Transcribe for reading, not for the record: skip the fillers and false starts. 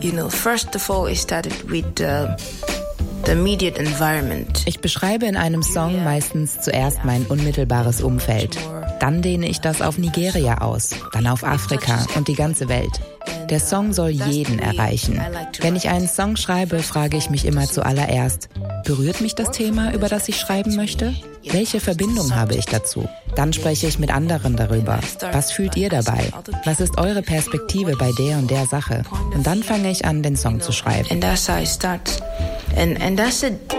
First of all, I started with the immediate environment. Ich beschreibe in einem Song meistens zuerst mein unmittelbares Umfeld. Dann dehne ich das auf Nigeria aus, dann auf Afrika und die ganze Welt. Der Song soll jeden erreichen. Wenn ich einen Song schreibe, frage ich mich immer zuallererst, berührt mich das Thema, über das ich schreiben möchte? Welche Verbindung habe ich dazu? Dann spreche ich mit anderen darüber. Was fühlt ihr dabei? Was ist eure Perspektive bei der und der Sache? Und dann fange ich an, den Song zu schreiben. And that's how I start. And that's it.